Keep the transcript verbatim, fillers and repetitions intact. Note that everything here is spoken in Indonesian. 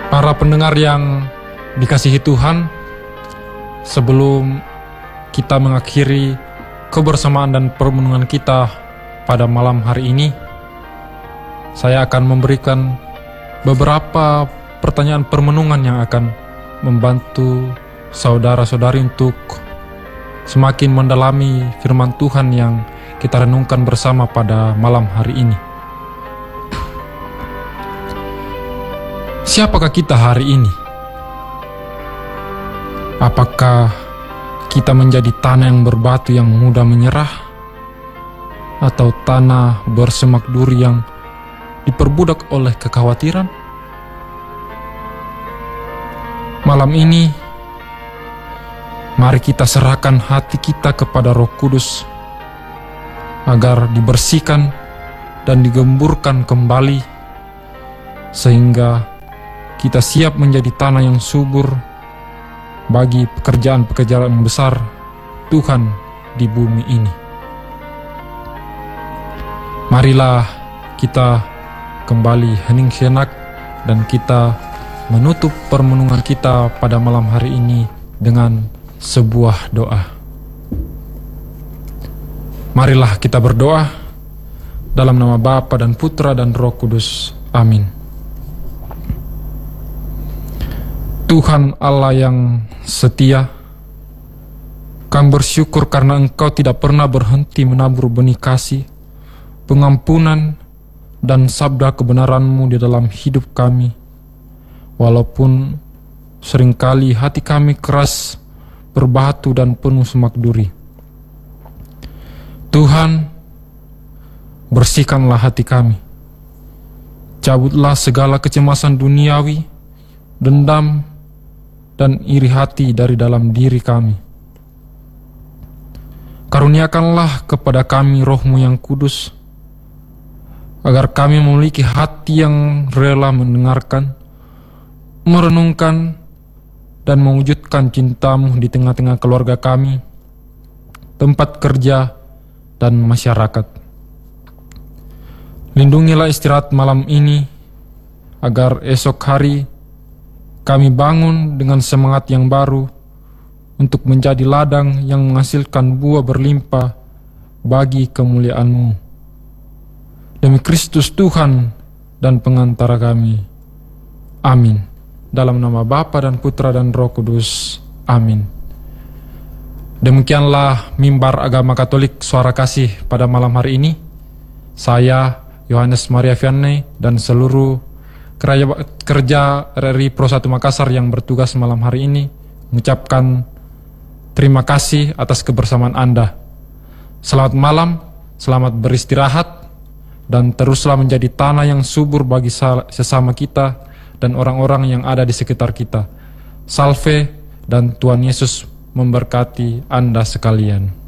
Para pendengar yang dikasihi Tuhan, sebelum kita mengakhiri kebersamaan dan permenungan kita pada malam hari ini, saya akan memberikan beberapa pertanyaan permenungan yang akan membantu saudara-saudari untuk semakin mendalami firman Tuhan yang kita renungkan bersama pada malam hari ini. Siapakah kita hari ini? Apakah kita menjadi tanah yang berbatu yang mudah menyerah, atau tanah bersemak duri yang diperbudak oleh kekhawatiran? Malam ini, mari kita serahkan hati kita kepada Roh Kudus agar dibersihkan dan digemburkan kembali, sehingga kita siap menjadi tanah yang subur bagi pekerjaan-pekerjaan yang besar Tuhan di bumi ini. Marilah kita kembali hening sejenak dan kita menutup permenungan kita pada malam hari ini dengan sebuah doa. Marilah kita berdoa dalam nama Bapa dan Putra dan Roh Kudus. Amin. Tuhan Allah yang setia, kami bersyukur karena Engkau tidak pernah berhenti menabur benih kasih, pengampunan, dan sabda kebenaran-Mu di dalam hidup kami. Walaupun seringkali hati kami keras, berbatu dan penuh semak duri. Tuhan, bersihkanlah hati kami. Cabutlah segala kecemasan duniawi, dendam, dan iri hati dari dalam diri kami. Karuniakanlah kepada kami Roh-Mu yang kudus, agar kami memiliki hati yang rela mendengarkan, merenungkan, dan mewujudkan cinta-Mu di tengah-tengah keluarga kami, tempat kerja, dan masyarakat. Lindungilah istirahat malam ini, agar esok hari kami bangun dengan semangat yang baru untuk menjadi ladang yang menghasilkan buah berlimpah bagi kemuliaan-Mu. Demi Kristus Tuhan dan pengantara kami. Amin. Dalam nama Bapa dan Putra dan Roh Kudus. Amin. Demikianlah mimbar agama Katolik Suara Kasih pada malam hari ini. Saya, Yohanes Maria Vianney, dan seluruh kerja R R I Pro satu Makassar yang bertugas malam hari ini mengucapkan terima kasih atas kebersamaan Anda. Selamat malam, selamat beristirahat, dan teruslah menjadi tanah yang subur bagi sesama kita dan orang-orang yang ada di sekitar kita. Salve, dan Tuhan Yesus memberkati Anda sekalian.